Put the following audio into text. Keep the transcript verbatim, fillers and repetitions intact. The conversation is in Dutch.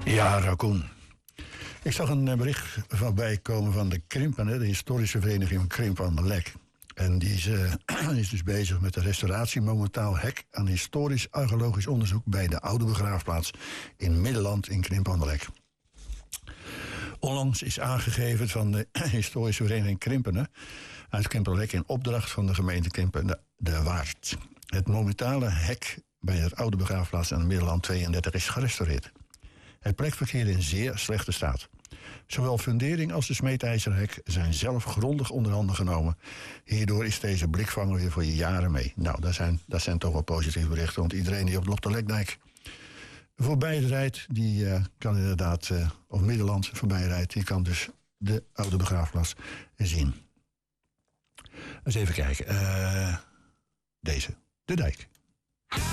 Ja, Raccoon. Ik zag een bericht voorbij komen van de Krimpen, hè, de historische vereniging van Krimpen aan de Lek. En die is, uh, is dus bezig met de restauratie momentaal hek aan historisch archeologisch onderzoek bij de oude begraafplaats in Middelland in Krimpen aan de Lek. Onlangs is aangegeven van de historische vereniging Krimpenen uit Krimpen aan de Lek in opdracht van de gemeente Krimpen de, de Waard. Het momentale hek bij het oude begraafplaats aan Middelland tweeëndertig is gerestaureerd. Het plek verkeert in zeer slechte staat. Zowel fundering als de smeedijzerhek zijn zelf grondig onder handen genomen. Hierdoor is deze blikvanger weer voor je jaren mee. Nou, dat zijn, dat zijn toch wel positieve berichten. Want iedereen die op de Lopterlekdijk voorbij rijdt, die uh, kan inderdaad, uh, of Middelland voorbij rijdt, die kan dus de oude begraafplaats zien. Eens even kijken. Uh, deze, de dijk.